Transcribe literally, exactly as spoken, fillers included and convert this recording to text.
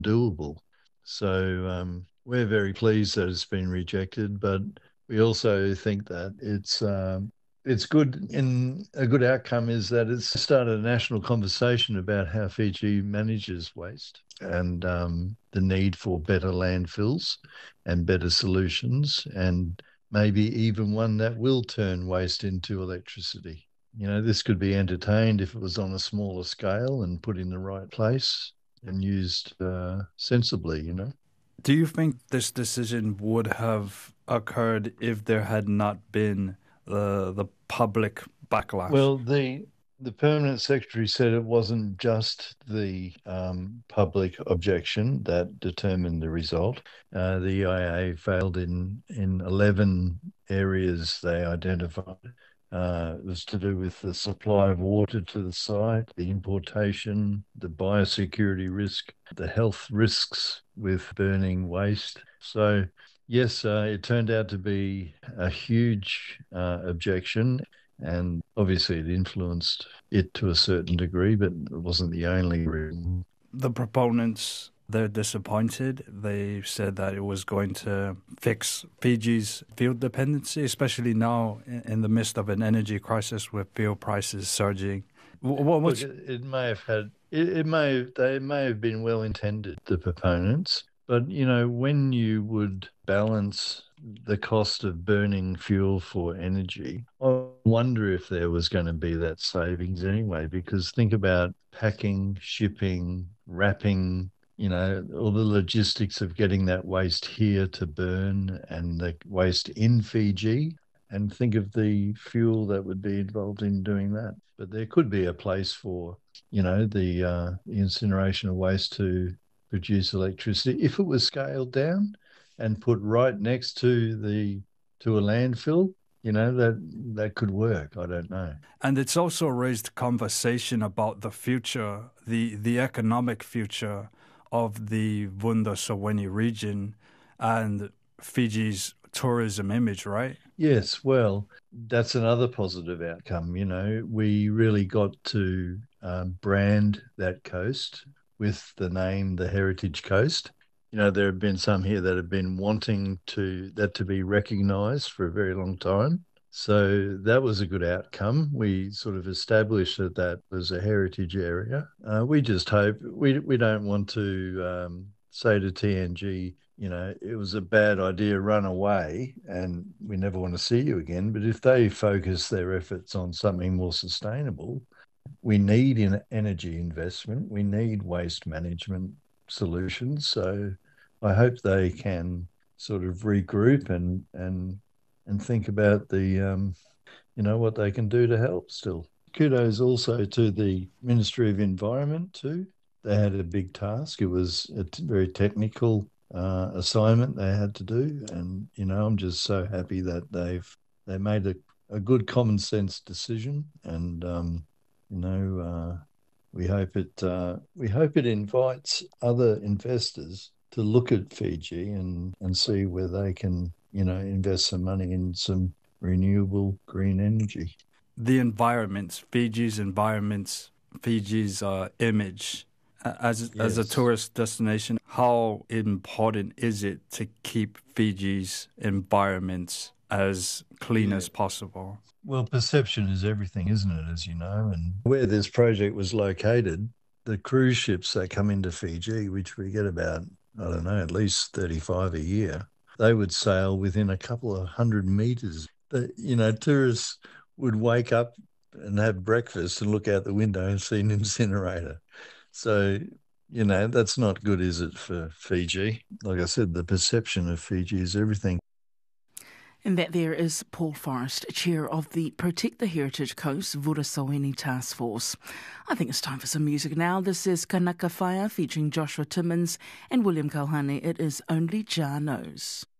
doable. So um, we're very pleased that it's been rejected, but we also think that it's um, it's good. In a good outcome is that it's started a national conversation about how Fiji manages waste and um, the need for better landfills and better solutions, and maybe even one that will turn waste into electricity. You know, this could be entertained if it was on a smaller scale and put in the right place and used uh, sensibly, you know. Do you think this decision would have occurred if there had not been the the public backlash? Well, the the permanent secretary said it wasn't just the um, public objection that determined the result. Uh, the E I A failed in in eleven areas they identified. Uh, it was to do with the supply of water to the site, the importation, the biosecurity risk, the health risks with burning waste. So, yes, uh, it turned out to be a huge uh, objection. And obviously, it influenced it to a certain degree, but it wasn't the only reason. The proponents, they're disappointed. They said that it was going to fix Fiji's fuel dependency, especially now in the midst of an energy crisis with fuel prices surging. What, Look, what's it, it may have had it, it may have, they may have been well intended, the proponents, but you know, when you would balance the cost of burning fuel for energy, I wonder if there was going to be that savings anyway, because think about packing, shipping, wrapping, you know, all the logistics of getting that waste here to burn and the waste in Fiji, and think of the fuel that would be involved in doing that. But there could be a place for, you know, the, uh, the incineration of waste to produce electricity if it was scaled down and put right next to the to a landfill. You know, that that could work. I don't know. And it's also raised conversation about the future, the the economic future of the Vunda Saweni region and Fiji's tourism image, right? Yes, well, that's another positive outcome. You know, we really got to um, brand that coast with the name the Heritage Coast. You know, there have been some here that have been wanting to that to be recognised for a very long time. So that was a good outcome. We sort of established that that was a heritage area. Uh, we just hope we we don't want to um, say to T N G, you know, it was a bad idea, run away, and we never want to see you again. But if they focus their efforts on something more sustainable, we need in energy investment, we need waste management solutions. So I hope they can sort of regroup and and and think about the um, you know, what they can do to help still. Kudos also to the Ministry of Environment too. They had a big task. It was a t- very technical uh, assignment they had to do, and you know, I'm just so happy that they've they made a, a good common sense decision, and um, you know, uh, we hope it uh, we hope it invites other investors to look at Fiji and and see where they can, you know, invest some money in some renewable green energy. The environments, Fiji's environments, Fiji's uh, image uh, as as a Yes. tourist destination. How important is it to keep Fiji's environments as clean Yeah. as possible? Well, perception is everything, isn't it, as you know? And where this project was located, the cruise ships that come into Fiji, which we get about, I don't know, at least thirty-five a year, they would sail within a couple of hundred meters. The, you know, tourists would wake up and have breakfast and look out the window and see an incinerator. So, you know, that's not good, is it, for Fiji? Like I said, the perception of Fiji is everything. And that there is Paul Forrest, chair of the Protect the Heritage Coast Vurasawini Task Force. I think it's time for some music now. This is Kanaka Whaia featuring Joshua Timmins and William Kalhane. It is Only Jah Knows.